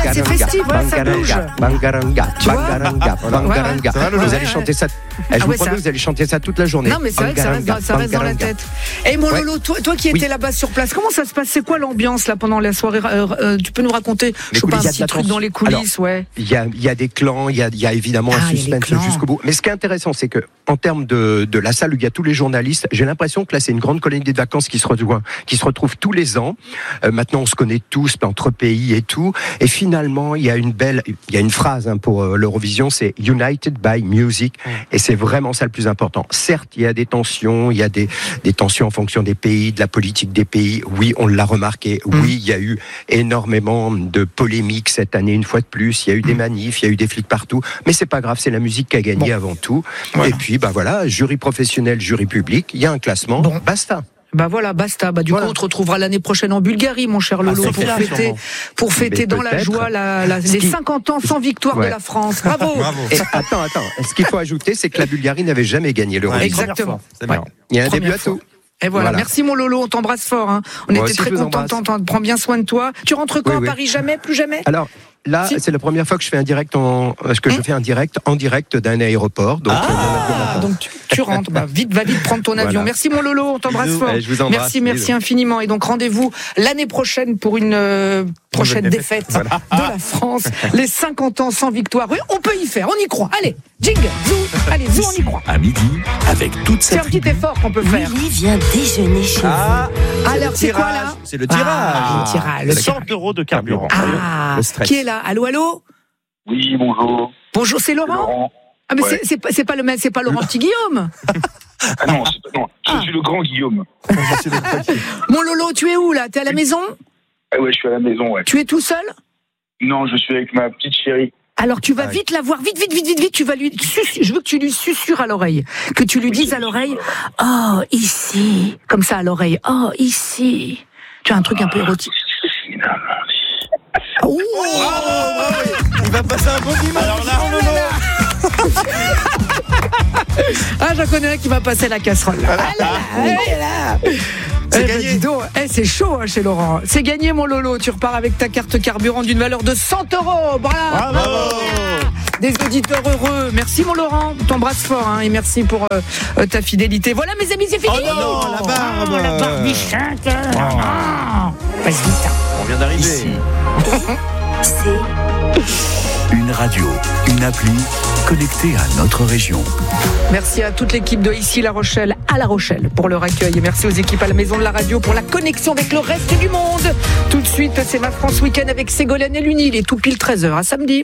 c'est festif, ça bouge. Bangaranga. Vous allez chanter ça. Je vous promets, vous allez chanter ça toute la journée. Non, mais c'est vrai que ça reste dans la tête. Et mon Lolo, toi qui étais là-bas sur place, comment ça se passe? C'est quoi l'ambiance là pendant la soirée? Tu peux nous raconter, je sais pas, un petit truc dans les coulisses? Il y a des clans, il y a évidemment un suspense jusqu'au bout. Mais ce qui est intéressant, c'est que en termes de la salle où il y a tous les journalistes, j'ai l'impression que là c'est une grande colonie de vacances qui se retrouve tous les ans. Maintenant on se connaît tous entre pays et tout. Et finalement il y a une phrase pour l'Eurovision, c'est United by Music. Et c'est vraiment ça le plus important. Certes, il y a des tensions, il y a des tensions en fonction des pays, de la politique des pays. Oui, on l'a remarqué. Oui, il y a eu énormément de polémiques cette année, une fois de plus. Il y a eu des manifs, il y a eu des flics partout. Mais c'est pas grave, c'est la musique qui a gagné avant tout. Voilà. Et puis, jury professionnel, jury public, il y a un classement, basta. Basta. Du coup, on te retrouvera l'année prochaine en Bulgarie, mon cher Lolo, pour fêter dans la joie les 50 ans sans victoire de la France. Bravo. Et attends. Ce qu'il faut ajouter, c'est que la Bulgarie n'avait jamais gagné l'Eurovision. Exactement. C'est bien. Il y a un début à tout. Et voilà. Merci mon Lolo, on t'embrasse fort. On était très contents. Prends bien soin de toi. Tu rentres quand à Paris? Plus jamais. Alors. Là, c'est la première fois que je fais un direct je fais un direct en direct d'un aéroport. Donc, donc tu rentres. Va vite prendre ton avion. Merci mon Lolo, on t'embrasse fort. Je vous embrasse. Merci infiniment. Et donc rendez-vous l'année prochaine pour une prochaine défaite de la France. Les 50 ans sans victoire. Oui, on peut y faire, on y croit. Allez, jingle, zou, on y croit. À midi, avec toute cette C'est un petit effort qu'on peut faire. Willy vient déjeuner chez vous. Alors c'est quoi là? C'est le tirage. Le tirage. 100 € de carburant. Le stress. Qui est là? Allô? Oui, bonjour. Bonjour, c'est Laurent. Ah mais c'est pas le même, c'est pas Laurent Petit Guillaume. Ah non, je suis le grand Guillaume. Mon Lolo, tu es où là? T'es à la maison? Ouais, je suis à la maison, ouais. Tu es tout seul? Non, je suis avec ma petite chérie. Alors tu vas vite la voir, vite, tu vas je veux que tu lui susurres à l'oreille, que tu lui dises à l'oreille, oh, ici, comme ça à l'oreille, oh, ici. Tu as un truc un peu érotique. Bravo. Il va passer un bon dimanche. Alors là, je connais un qui va passer la casserole. C'est gagné. Dis donc, c'est chaud chez Laurent. C'est gagné mon Lolo. Tu repars avec ta carte carburant d'une valeur de 100 €. Bravo. Des auditeurs heureux. Merci mon Laurent. On t'embrasse fort et merci pour ta fidélité. Voilà mes amis, c'est fini. Oh non, la barbe. La barbichette. Passe vite. On vient d'arriver. Ici. C'est une radio, une appli connectée à notre région. Merci à toute l'équipe de Ici La Rochelle à La Rochelle pour leur accueil. Et merci aux équipes à la Maison de la Radio pour la connexion avec le reste du monde. Tout de suite, c'est Ma France Week-end avec Ségolène et Luni. Il est tout pile 13h. À samedi.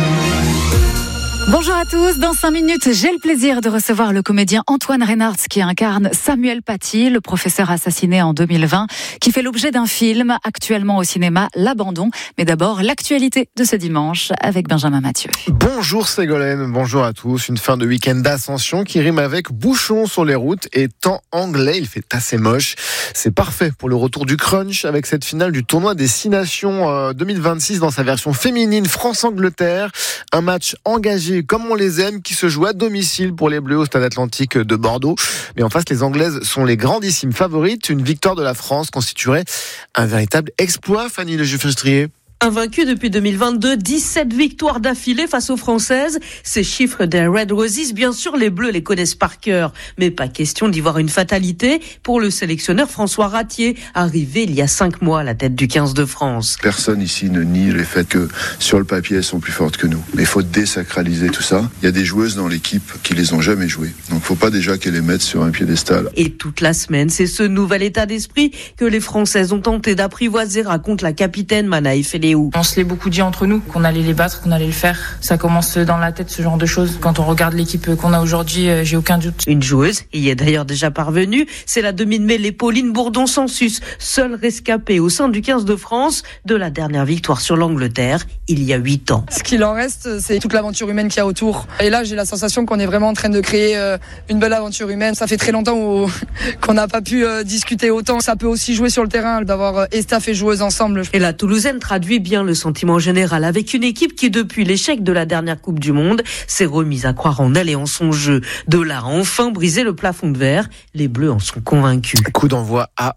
Bonjour à tous, dans 5 minutes, j'ai le plaisir de recevoir le comédien Antoine Reynards qui incarne Samuel Paty, le professeur assassiné en 2020, qui fait l'objet d'un film actuellement au cinéma, L'Abandon. Mais d'abord, l'actualité de ce dimanche avec Benjamin Mathieu. Bonjour Ségolène, bonjour à tous. Une fin de week-end d'ascension qui rime avec bouchons sur les routes et temps anglais. Il fait assez moche. C'est parfait pour le retour du crunch avec cette finale du tournoi des 6 Nations 2026 dans sa version féminine France-Angleterre. Un match engagé comme on les aime, qui se joue à domicile pour les Bleus au Stade Atlantique de Bordeaux. Mais en face, les Anglaises sont les grandissimes favorites. Une victoire de la France constituerait un véritable exploit, Fanny Le Juffestrier. Invaincue depuis 2022, 17 victoires d'affilée face aux Françaises. Ces chiffres des Red Roses, bien sûr, les Bleus les connaissent par cœur. Mais pas question d'y voir une fatalité pour le sélectionneur François Ratier, arrivé il y a 5 mois à la tête du 15 de France. Personne ici ne nie le fait que sur le papier, elles sont plus fortes que nous. Mais il faut désacraliser tout ça. Il y a des joueuses dans l'équipe qui les ont jamais jouées. Donc faut pas déjà qu'elles les mettent sur un piédestal. Et toute la semaine, c'est ce nouvel état d'esprit que les Françaises ont tenté d'apprivoiser, raconte la capitaine Manaï Féléou. On se l'est beaucoup dit entre nous, qu'on allait les battre, qu'on allait le faire. Ça commence dans la tête, ce genre de choses. Quand on regarde l'équipe qu'on a aujourd'hui, j'ai aucun doute. Une joueuse y est d'ailleurs déjà parvenue, c'est la demi de mêlée Pauline Bourdon-Sansus, seule rescapée au sein du 15 de France de la dernière victoire sur l'Angleterre il y a 8 ans. Ce qu'il en reste, c'est toute l'aventure humaine qu'il y a autour. Et là, j'ai la sensation qu'on est vraiment en train de créer une belle aventure humaine. Ça fait très longtemps qu'on n'a pas pu discuter autant. Ça peut aussi jouer sur le terrain, d'avoir staff et joueuses ensemble. Et la Toulousaine traduit bien le sentiment général avec une équipe qui, depuis l'échec de la dernière Coupe du Monde, s'est remise à croire en elle et en son jeu. De là à enfin briser le plafond de verre, les Bleus en sont convaincus. Coup d'envoi à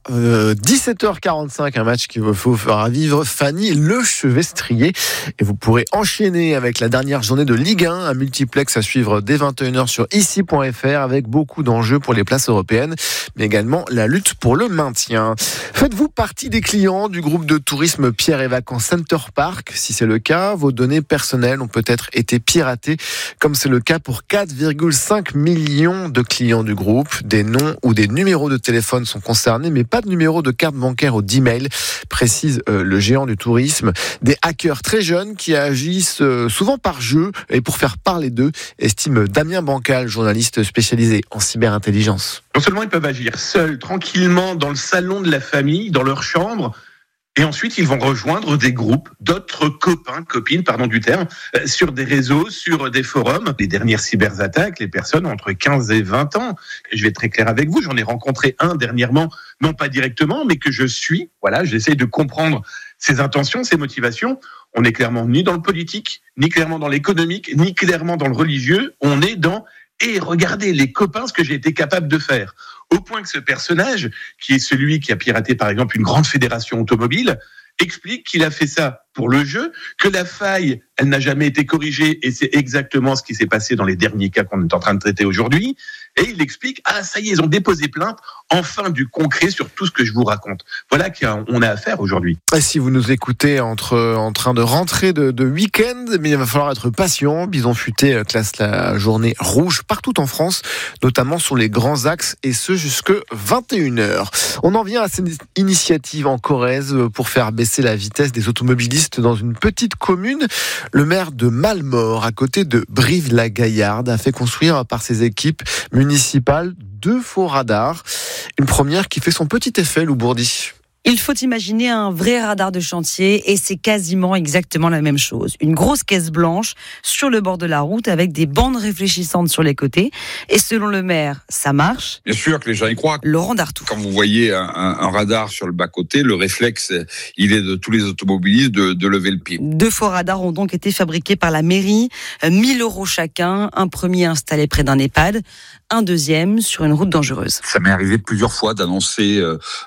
17h45, un match qui vous fera vivre Fanny Lechevestrier. Et vous pourrez enchaîner avec la dernière journée de Ligue 1, un multiplex à suivre dès 21h sur ici.fr avec beaucoup d'enjeux pour les places européennes, mais également la lutte pour le maintien. Faites-vous partie des clients du groupe de tourisme Pierre et Vacances Center Park? Si c'est le cas, vos données personnelles ont peut-être été piratées, comme c'est le cas pour 4,5 millions de clients du groupe. Des noms ou des numéros de téléphone sont concernés, mais pas de numéro de carte bancaire ou d'email, précise le géant du tourisme. Des hackers très jeunes qui agissent souvent par jeu et pour faire parler d'eux, estime Damien Bancal, journaliste spécialisé en cyberintelligence. Non seulement ils peuvent agir seuls, tranquillement, dans le salon de la famille, dans leur chambre, et ensuite ils vont rejoindre des groupes, d'autres copines, pardon du terme, sur des réseaux, sur des forums. Les dernières cyberattaques, les personnes entre 15 et 20 ans. Et je vais être très clair avec vous, j'en ai rencontré un dernièrement, non pas directement, mais que je suis. Voilà, j'essaye de comprendre ses intentions, ses motivations. On n'est clairement ni dans le politique, ni clairement dans l'économique, ni clairement dans le religieux. On est dans et regardez les copains ce que j'ai été capable de faire. Au point que ce personnage, qui est celui qui a piraté par exemple une grande fédération automobile, explique qu'il a fait ça pour le jeu, que la faille, elle n'a jamais été corrigée et c'est exactement ce qui s'est passé dans les derniers cas qu'on est en train de traiter aujourd'hui. Et il explique, ça y est, ils ont déposé plainte, enfin du concret sur tout ce que je vous raconte. Voilà qu'on a à faire aujourd'hui. Et si vous nous écoutez en train de rentrer de week-end, mais il va falloir être patient. Bison Futé classe la journée rouge partout en France, notamment sur les grands axes, et ce jusque 21h. On en vient à cette initiative en Corrèze pour faire baisser la vitesse des automobilistes dans une petite commune. Le maire de Malmort, à côté de Brive-la-Gaillarde, a fait construire par ses équipes municipales 2 faux radars. Une première qui fait son petit effet, Lou Bourdi. Il faut imaginer un vrai radar de chantier et c'est quasiment exactement la même chose. Une grosse caisse blanche sur le bord de la route avec des bandes réfléchissantes sur les côtés. Et selon le maire, ça marche. Bien sûr que les gens y croient. Laurent Dartout. Quand vous voyez un radar sur le bas-côté, le réflexe, il est de tous les automobilistes de lever le pied. 2 faux radars ont donc été fabriqués par la mairie. 1 000 € chacun. Un premier installé près d'un EHPAD. Un deuxième sur une route dangereuse. Ça m'est arrivé plusieurs fois d'annoncer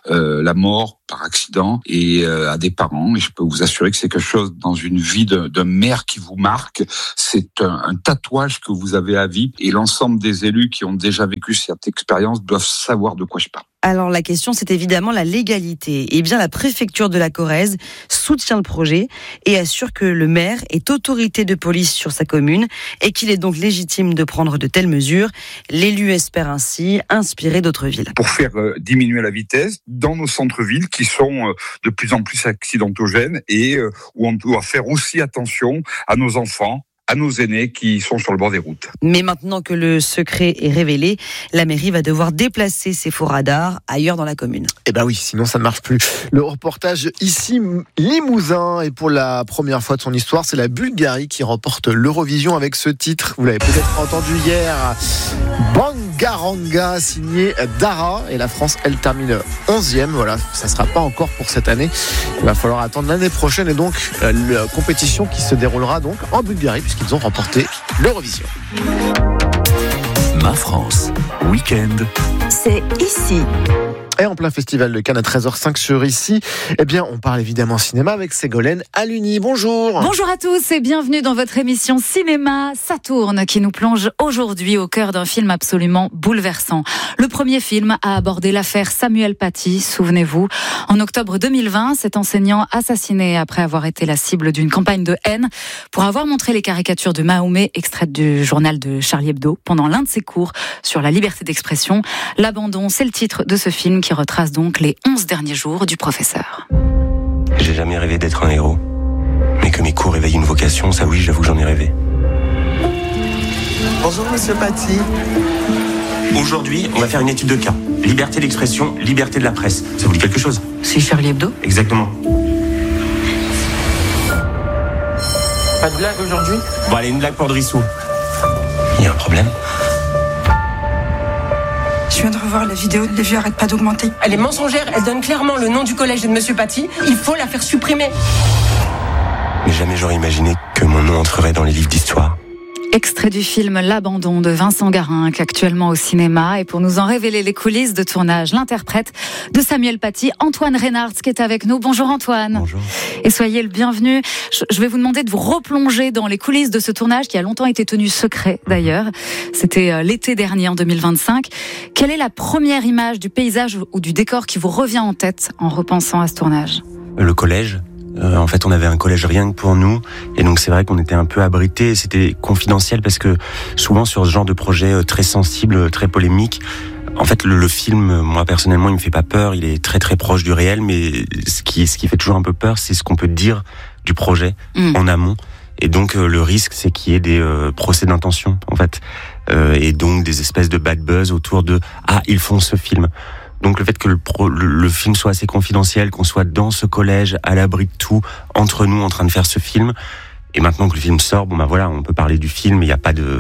la mort par accident et à des parents, et je peux vous assurer que c'est quelque chose dans une vie d'un maire qui vous marque. C'est un tatouage que vous avez à vie, et l'ensemble des élus qui ont déjà vécu cette expérience doivent savoir de quoi je parle. Alors la question, c'est évidemment la légalité. Eh bien, la préfecture de la Corrèze soutient le projet et assure que le maire est autorité de police sur sa commune et qu'il est donc légitime de prendre de telles mesures. L'élu espère ainsi inspirer d'autres villes. Pour faire diminuer la vitesse dans nos centres-villes qui sont de plus en plus accidentogènes et où on doit faire aussi attention à nos enfants, à nos aînés qui sont sur le bord des routes. Mais maintenant que le secret est révélé, la mairie va devoir déplacer ces faux radars ailleurs dans la commune. Eh ben oui, sinon ça ne marche plus. Le reportage ici, Limousin, et pour la première fois de son histoire, c'est la Bulgarie qui remporte l'Eurovision avec ce titre. Vous l'avez peut-être entendu hier. Bangaranga, signé Dara, et la France, elle termine 11e. Voilà, ça ne sera pas encore pour cette année. Il va falloir attendre l'année prochaine, et donc la compétition qui se déroulera donc en Bulgarie, puisqu'ils ont remporté l'Eurovision. Ma France, week-end. C'est ici. Et en plein festival de Cannes à 13h05 sur ici, eh bien, on parle évidemment cinéma avec Ségolène Aluni. Bonjour. Bonjour à tous et bienvenue dans votre émission Cinéma Saturne qui nous plonge aujourd'hui au cœur d'un film absolument bouleversant. Le premier film a abordé l'affaire Samuel Paty, souvenez-vous. En octobre 2020, cet enseignant assassiné après avoir été la cible d'une campagne de haine pour avoir montré les caricatures de Mahomet extraites du journal de Charlie Hebdo pendant l'un de ses cours sur la liberté d'expression. L'abandon, c'est le titre de ce film qui retrace donc les 11 derniers jours du professeur. J'ai jamais rêvé d'être un héros. Mais que mes cours éveillent une vocation, ça oui, j'avoue que j'en ai rêvé. Bonjour monsieur Paty. Aujourd'hui, on va faire une étude de cas. Liberté d'expression, liberté de la presse. Ça vous dit quelque chose? C'est Charlie Hebdo? Exactement. Pas de blague aujourd'hui? Bon allez, une blague pour Drissou. Il y a un problème? Je viens de revoir la vidéo, les vues arrêtent pas d'augmenter. Elle est mensongère, elle donne clairement le nom du collège et de monsieur Paty. Il faut la faire supprimer. mais jamais j'aurais imaginé que mon nom entrerait dans les livres d'histoire. Extrait du film L'Abandon de Vincent Garinck, actuellement au cinéma. Et pour nous en révéler les coulisses de tournage, l'interprète de Samuel Paty, Antoine Reynards, qui est avec nous. Bonjour Antoine. Bonjour. Et soyez le bienvenu. Je vais vous demander de vous replonger dans les coulisses de ce tournage qui a longtemps été tenu secret d'ailleurs. C'était l'été dernier, en 2025. Quelle est la première image du paysage ou du décor qui vous revient en tête en repensant à ce tournage ? Le collège. En fait, on avait un collège rien que pour nous, et donc c'est vrai qu'on était un peu abrités. C'était confidentiel parce que souvent sur ce genre de projet très sensible, très polémique, en fait, le film, moi personnellement, il me fait pas peur. Il est très très proche du réel, mais ce qui fait toujours un peu peur, c'est ce qu'on peut dire du projet en amont. Et donc le risque, c'est qu'il y ait des procès d'intention, en fait, et donc des espèces de bad buzz autour de ils font ce film. Donc le fait que le film soit assez confidentiel, qu'on soit dans ce collège, à l'abri de tout, entre nous, en train de faire ce film. Et maintenant que le film sort, on peut parler du film. Il n'y a pas de,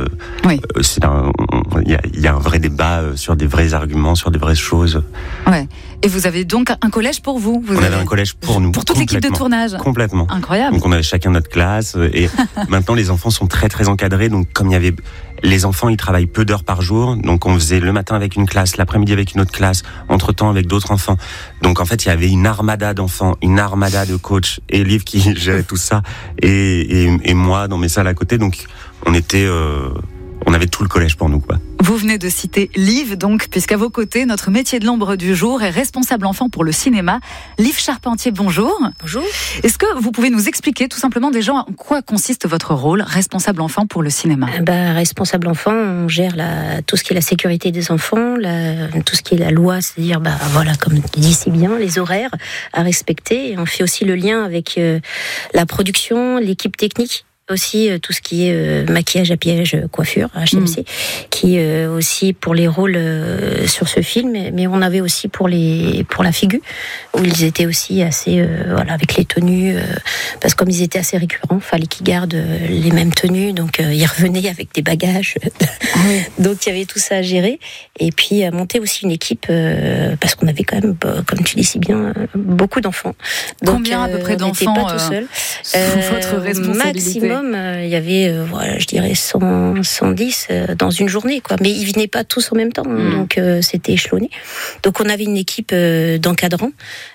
il y a un vrai débat sur des vrais arguments, sur des vraies choses. Ouais. Et vous avez donc un collège pour vous. On avait un collège pour nous. Pour toute l'équipe de tournage. Complètement. Incroyable. Donc on avait chacun notre classe. Et maintenant les enfants sont très très encadrés. Donc comme il y avait les enfants, ils travaillent peu d'heures par jour. Donc on faisait le matin avec une classe, l'après-midi avec une autre classe, entre-temps avec d'autres enfants. Donc en fait, il y avait une armada d'enfants, une armada de coachs et Liv qui gérait tout ça et moi dans mes salles à côté. Donc on avait tout le collège pour nous, quoi. Vous venez de citer Liv, donc, puisqu'à vos côtés, notre métier de l'ombre du jour est responsable enfant pour le cinéma. Liv Charpentier, bonjour. Bonjour. Est-ce que vous pouvez nous expliquer tout simplement déjà en quoi consiste votre rôle, responsable enfant pour le cinéma ? Responsable enfant, on gère tout ce qui est la sécurité des enfants, tout ce qui est la loi, c'est-à-dire, comme tu dis si bien, les horaires à respecter. Et on fait aussi le lien avec la production, l'équipe technique. Aussi tout ce qui est maquillage, habillage, coiffure, HMC, qui aussi pour les rôles sur ce film, mais on avait aussi pour la figure où ils étaient aussi assez avec les tenues parce que comme ils étaient assez récurrents, fallait qu'ils gardent les mêmes tenues, donc ils revenaient avec des bagages. Donc il y avait tout ça à gérer et puis à monter aussi une équipe parce qu'on avait quand même, comme tu dis si bien, beaucoup d'enfants. Donc, combien à peu près d'enfants pas tout seul. Votre responsabilité. Maximum, il y avait, je dirais 110 dans une journée, quoi. Mais ils venaient pas tous en même temps, donc c'était échelonné. Donc on avait une équipe d'encadrants,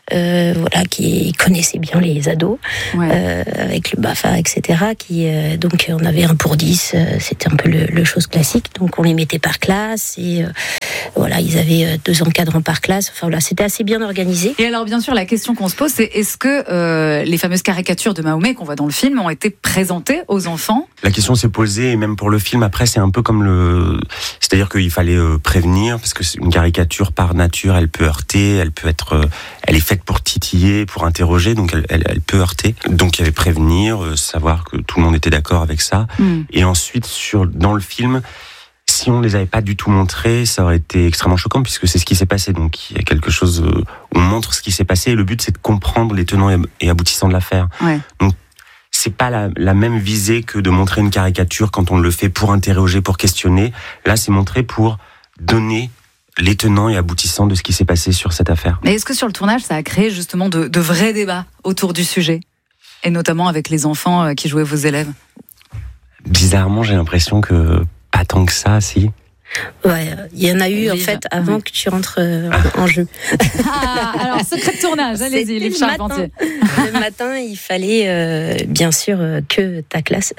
qui connaissaient bien les ados, avec le BAFA, etc. Donc on avait 1 pour 10, c'était un peu le chose classique. Donc on les mettait par classe et ils avaient 2 encadrants par classe. Enfin c'était assez bien organisé. Et alors bien sûr la question qu'on se pose, c'est est-ce que les fameuses caricatures de Mahomet qu'on voit dans le film ont été présentées aux enfants ? La question s'est posée, et même pour le film, après, c'est un peu comme c'est-à-dire qu'il fallait prévenir, parce que une caricature, par nature, elle peut heurter, elle est faite pour titiller, pour interroger, donc elle peut heurter. Donc il y avait prévenir, savoir que tout le monde était d'accord avec ça. Et ensuite, dans le film, si on les avait pas du tout montrés, ça aurait été extrêmement choquant, puisque c'est ce qui s'est passé. Donc il y a quelque chose où on montre ce qui s'est passé, et le but, c'est de comprendre les tenants et aboutissants de l'affaire. Ouais. Donc c'est pas la même visée que de montrer une caricature quand on le fait pour interroger, pour questionner. Là, c'est montré pour donner les tenants et aboutissants de ce qui s'est passé sur cette affaire. Mais est-ce que sur le tournage, ça a créé justement de vrais débats autour du sujet ? Et notamment avec les enfants qui jouaient vos élèves ? Bizarrement, j'ai l'impression que pas tant que ça, si. Ouais, il y en a eu en fait avant que tu rentres en jeu. Alors secret de tournage, allez-y, Liv Charpentier. Le matin, il fallait bien sûr que ta classe,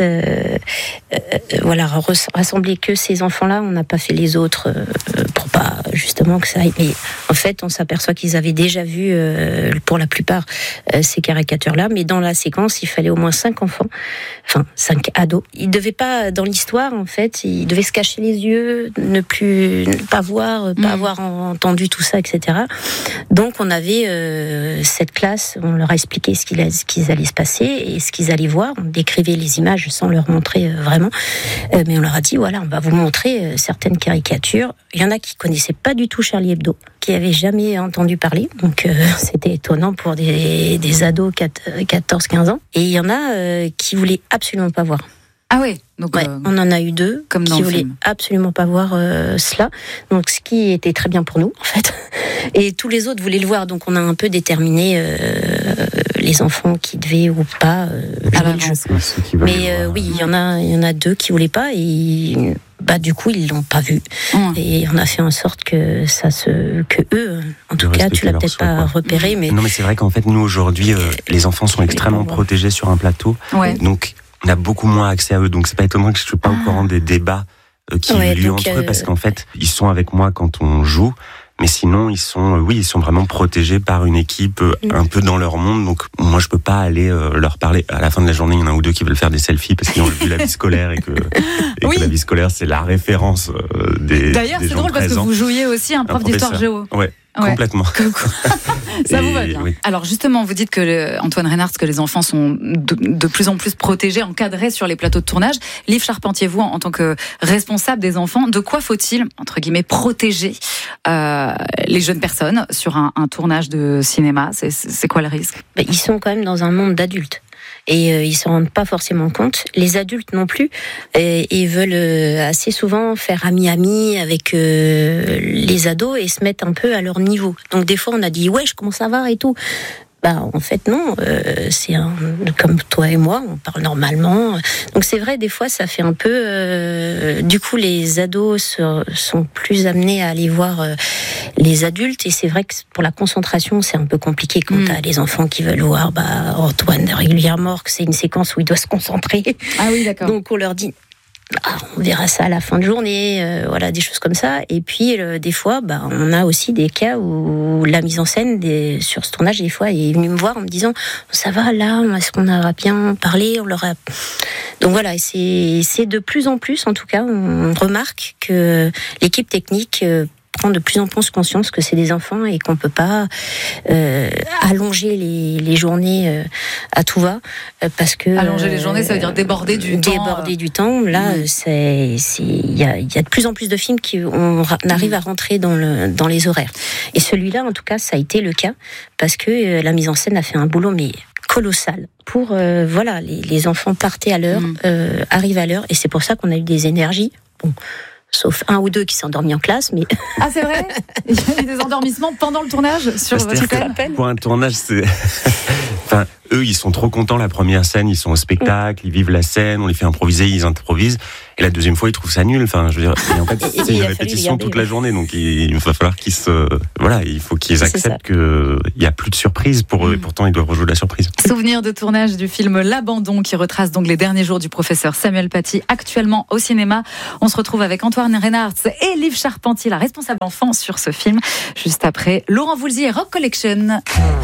rassembler que ces enfants-là. On n'a pas fait les autres pour pas justement que ça aille. Mais en fait, on s'aperçoit qu'ils avaient déjà vu pour la plupart ces caricatures-là. Mais dans la séquence, il fallait au moins 5 enfants, 5 ados. Ils devaient pas, dans l'histoire, en fait, ils devaient se cacher les yeux, ne pas voir, pas avoir entendu tout ça, etc. Donc on avait cette classe, on leur a expliqué ce qu'ils allaient se passer et ce qu'ils allaient voir. On décrivait les images sans leur montrer vraiment, mais on leur a dit on va vous montrer certaines caricatures. Il y en a qui connaissaient pas du tout Charlie Hebdo, qui avaient jamais entendu parler, donc c'était étonnant pour des ados 14-15 ans. Et il y en a qui voulaient absolument pas voir. Ah oui, donc on en a eu 2 comme qui voulaient absolument pas voir cela. Donc ce qui était très bien pour nous en fait. Et tous les autres voulaient le voir, donc on a un peu déterminé les enfants qui devaient ou pas jouer le jeu. Mais oui, il y en a 2 qui voulaient pas et du coup ils l'ont pas vu. Et on a fait en sorte que eux, en tout cas, tu l'as peut-être pas repéré, mais non, mais c'est vrai qu'en fait nous aujourd'hui, les enfants sont extrêmement protégés sur un plateau, donc on a beaucoup moins accès à eux. Donc c'est pas étonnant que je suis pas au courant des débats qui ont lieu entre eux, parce qu'en fait ils sont avec moi quand on joue. Mais sinon, ils sont vraiment protégés par une équipe un peu dans leur monde. Donc, moi, je peux pas aller leur parler. À la fin de la journée, il y en a un ou 2 qui veulent faire des selfies parce qu'ils ont vu la vie scolaire et que la vie scolaire, c'est la référence des D'ailleurs, c'est drôle parce que vous jouiez aussi un prof d'histoire géo. Ouais. Complètement. Ça vous va bien. Oui. Alors justement, vous dites que Antoine Reynard, que les enfants sont de plus en plus protégés, encadrés sur les plateaux de tournage. Liv Charpentier, vous, en tant que responsable des enfants, de quoi faut-il, entre guillemets, protéger les jeunes personnes sur un tournage de cinéma ? C'est quoi le risque ? Ils sont quand même dans un monde d'adultes. Et ils s'en rendent pas forcément compte. Les adultes non plus. Ils veulent assez souvent faire ami avec les ados et se mettre un peu à leur niveau. Donc des fois on a dit wesh, comment ça va et tout. En fait non, c'est comme toi et moi, on parle normalement. Donc c'est vrai, des fois ça fait un peu. Du coup, les ados sont plus amenés à aller voir les adultes, et c'est vrai que pour la concentration, c'est un peu compliqué quand t'as les enfants qui veulent voir Antoine régulièrement, que c'est une séquence où il doit se concentrer. Ah oui, d'accord. Donc on leur dit. On verra ça à la fin de journée, des choses comme ça. Et puis, des fois, on a aussi des cas où la mise en scène sur ce tournage, des fois, est venue me voir en me disant « Ça va, là, est-ce qu'on aura bien parlé ?» Donc voilà, c'est de plus en plus, en tout cas, on remarque que l'équipe technique prend de plus en plus conscience que c'est des enfants et qu'on peut pas allonger les journées à tout va, parce que allonger les journées, ça veut dire déborder du temps. Là, il y a de plus en plus de films on arrive à rentrer dans les horaires. Et celui-là, en tout cas, ça a été le cas, parce que la mise en scène a fait un boulot colossal pour les enfants partaient à l'heure, arrivent à l'heure, et c'est pour ça qu'on a eu des énergies. Sauf 1 ou 2 qui s'est endormi en classe, mais... Ah, c'est vrai ? Il y a eu des endormissements pendant le tournage sur votre scène ? Pour un tournage, c'est... eux, ils sont trop contents. La première scène, ils sont au spectacle, ils vivent la scène, on les fait improviser, ils improvisent. Et la deuxième fois, ils trouvent ça nul. En fait, c'est une répétition toute la journée, donc il va falloir qu'ils il faut qu'ils acceptent qu'il n'y a plus de surprise pour eux, et pourtant ils doivent rejouer la surprise. Souvenir de tournage du film L'Abandon, qui retrace donc les derniers jours du professeur Samuel Paty, actuellement au cinéma. On se retrouve avec Antoine Reynard et Liv Charpentier, la responsable enfant sur ce film, juste après Laurent Voulzy et Rock Collection.